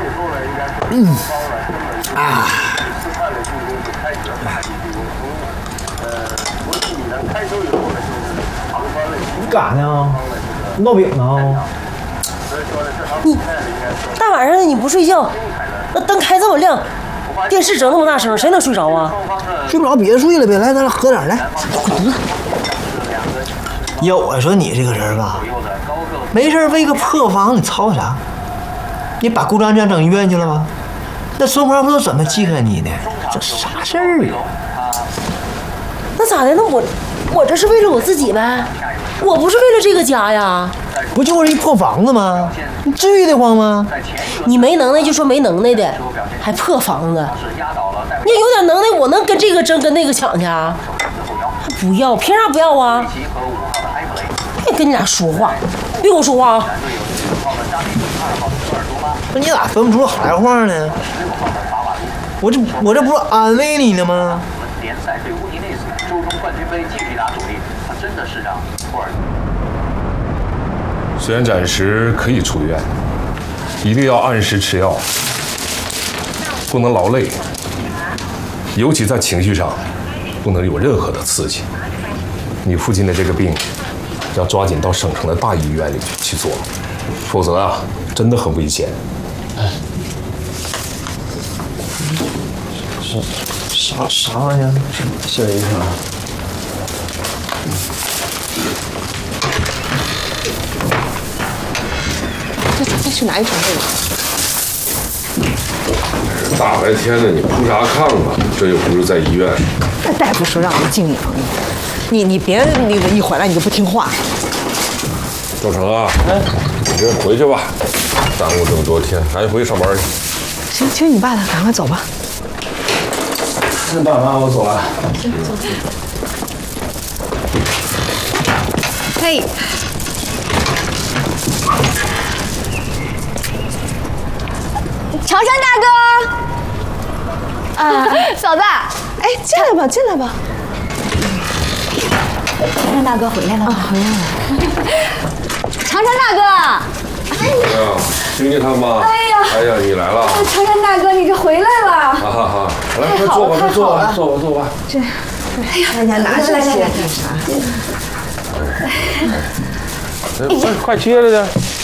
你干啥呢？你烙饼呢？ 你大晚上的你不睡觉，那灯开这么亮，电视整那么大声，谁能睡着啊？ 睡不着别睡了呗，来，咱俩喝点来。要我说你这个人吧，没事为个破房你吵啥？你把顾长江整医院去了吗？那孙花不知道怎么记恨你呢？这啥事儿啊？ 那咋的？那我这是为了我自己呗，我不是为了这个家呀。 不就是一破房子吗？你至于得慌吗？ 你没能耐就说没能耐的，还破房子。你有点能耐，我能跟这个争跟那个抢去啊？还不要，凭啥不要啊？别跟你俩说话，别跟我说话啊！ 那你咋分不出好赖话呢？我这不是安慰你呢吗？ 联赛对乌迪内斯周中冠军杯继续打主力，他真的是让托尔。 虽然暂时可以出院，一定要按时吃药，不能劳累，尤其在情绪上，不能有任何的刺激。你父亲的这个病，要抓紧到省城的大医院里去做，否则啊，真的很危险。 啥玩意儿？谢医生。 再去拿一床被子。 大白天的，你铺啥炕啊？这又不是在医院。 那大夫说让我静养，你别那个一回来你就不听话。 赵成啊，你这回去吧，耽误这么多天，赶紧回去上班去。 行，听你爸的，赶快走吧。 那爸妈，我走了。 嘿。 长山大哥，嫂子， 哎，进来吧，进来吧。 长山大哥回来了。 回来了。 长山大哥， 哎呀，听见他吗？哎呀，你来了。 长山大哥，你这回来了。 好，来，快坐吧，坐吧。 这，哎呀，拿这些干啥？ 快接着点。